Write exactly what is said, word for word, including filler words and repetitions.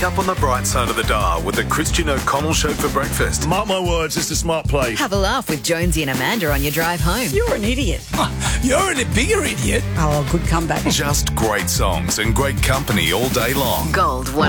Up on the bright side of the dial with the Christian O'Connell Show for breakfast. Mark my words, it's a smart play. Have a laugh with Jonesy and Amanda on your drive home. You're an idiot. You're a bigger idiot. Oh, good comeback. Just great songs and great company all day long. Gold one